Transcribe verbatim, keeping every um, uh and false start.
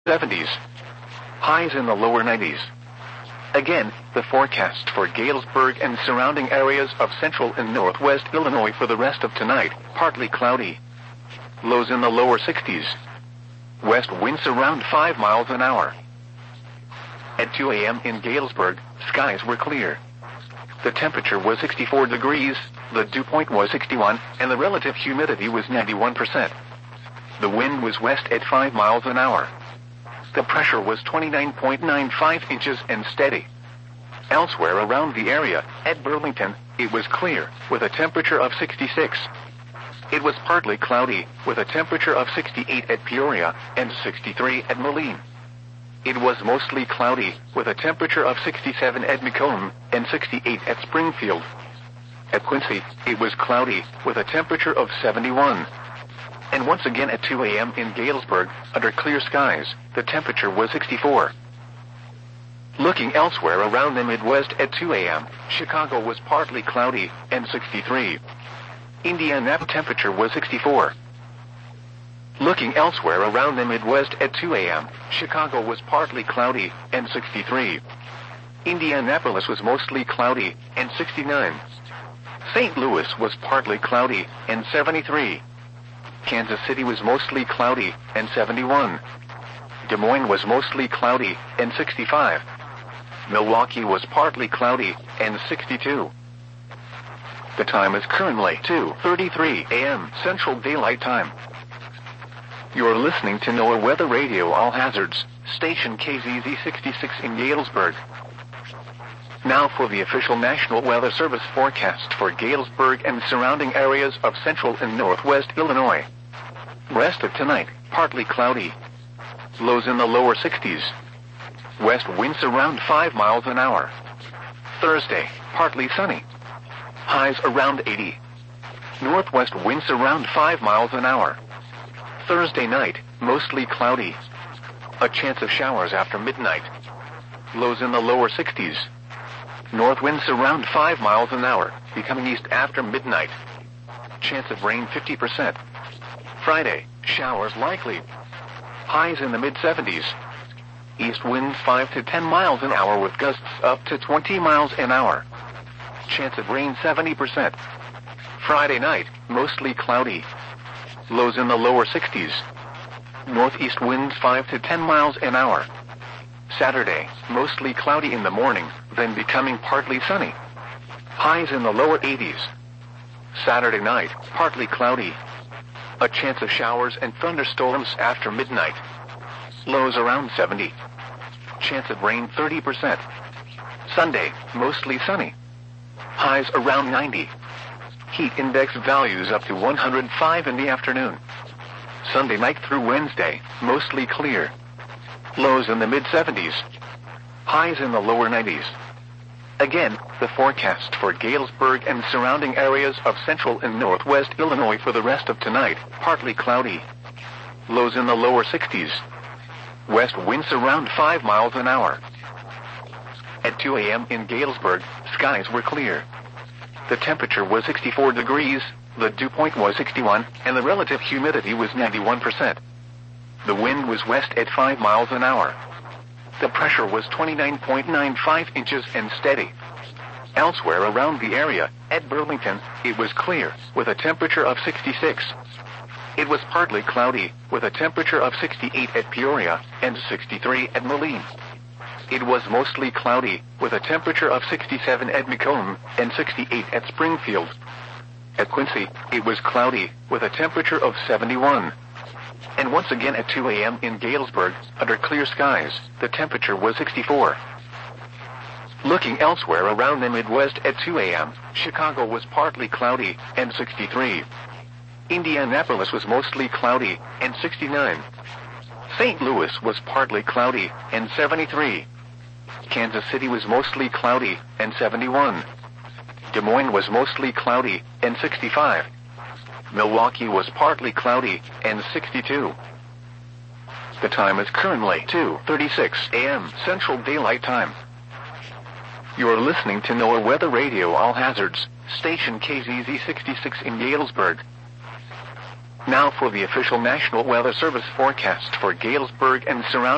seventies. Highs in the lower nineties. Again, the forecast for Galesburg and surrounding areas of central and northwest Illinois for the rest of tonight, partly cloudy. Lows in the lower sixties. West winds around five miles an hour. At two a m in Galesburg, skies were clear. The temperature was sixty-four degrees, the dew point was sixty-one, and the relative humidity was ninety-one percent. The wind was west at five miles an hour. The pressure was twenty-nine point nine five inches and steady. Elsewhere around the area, at Burlington, it was clear, with a temperature of sixty-six. It was partly cloudy, with a temperature of sixty-eight at Peoria and sixty-three at Moline. It was mostly cloudy, with a temperature of sixty-seven at Macomb and sixty-eight at Springfield. At Quincy, it was cloudy, with a temperature of seventy-one. And once again at two a m in Galesburg, under clear skies, the temperature was sixty-four. Looking elsewhere around the Midwest at two a m, Chicago was partly cloudy and sixty-three. Indianapolis temperature was sixty-four. Looking elsewhere around the Midwest at two a m, Chicago was partly cloudy and sixty-three. Indianapolis was mostly cloudy and sixty-nine. Saint Louis was partly cloudy and seventy-three. Kansas City was mostly cloudy and seventy-one. Des Moines was mostly cloudy and sixty-five. Milwaukee was partly cloudy and sixty-two. The time is currently two thirty-three a m Central Daylight Time. You're listening to NOAA Weather Radio All Hazards, station K Z Z sixty-six in Galesburg. Now for the official National Weather Service forecast for Galesburg and surrounding areas of central and northwest Illinois. Rest of tonight, partly cloudy. Lows in the lower sixties. West winds around five miles an hour. Thursday, partly sunny. Highs around eighty. Northwest winds around five miles an hour. Thursday night, mostly cloudy. A chance of showers after midnight. Lows in the lower sixties. North winds around five miles an hour, becoming east after midnight. Chance of rain fifty percent. Friday, showers likely. Highs in the mid seventies. East winds five to ten miles an hour with gusts up to twenty miles an hour. Chance of rain seventy percent. Friday night, mostly cloudy. Lows in the lower sixties. Northeast winds five to ten miles an hour. Saturday, mostly cloudy in the morning, then becoming partly sunny. Highs in the lower eighties. Saturday night, partly cloudy. A chance of showers and thunderstorms after midnight. Lows around seventy. Chance of rain thirty percent. Sunday, mostly sunny. Highs around ninety. Heat index values up to one hundred five in the afternoon. Sunday night through Wednesday, mostly clear. Lows in the mid seventies. Highs in the lower nineties. Again, the forecast for Galesburg and surrounding areas of central and northwest Illinois for the rest of tonight, partly cloudy. Lows in the lower sixties. West winds around five miles an hour. At two a m in Galesburg, skies were clear. The temperature was sixty-four degrees, the dew point was sixty-one, and the relative humidity was ninety-one percent. The wind was west at five miles an hour. The pressure was twenty-nine point nine five inches and steady. Elsewhere around the area, at Burlington, it was clear, with a temperature of sixty-six. It was partly cloudy, with a temperature of sixty-eight at Peoria and sixty-three at Moline. It was mostly cloudy, with a temperature of sixty-seven at Macomb and sixty-eight at Springfield. At Quincy, it was cloudy, with a temperature of seventy-one. And once again at two a m in Galesburg, under clear skies, the temperature was sixty-four. Looking elsewhere around the Midwest at two a m, Chicago was partly cloudy and sixty-three. Indianapolis was mostly cloudy and sixty-nine. Saint Louis was partly cloudy and seventy-three. Kansas City was mostly cloudy and seventy-one. Des Moines was mostly cloudy and sixty-five. Milwaukee was partly cloudy and sixty-two. The time is currently two thirty-six a m Central Daylight Time. You're listening to NOAA Weather Radio All Hazards, station K Z Z sixty-six in Galesburg. Now for the official National Weather Service forecast for Galesburg and surrounding